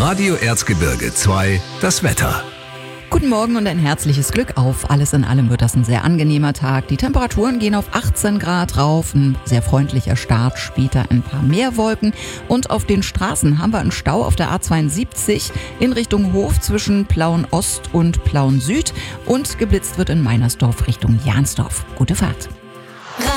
Radio Erzgebirge 2, das Wetter. Guten Morgen und ein herzliches Glück auf. Alles in allem wird das ein sehr angenehmer Tag. Die Temperaturen gehen auf 18 Grad rauf, ein sehr freundlicher Start, später ein paar mehr Wolken. Und auf den Straßen haben wir einen Stau auf der A72 in Richtung Hof zwischen Plauen Ost und Plauen Süd. Und geblitzt wird in Meinersdorf Richtung Jahnsdorf. Gute Fahrt.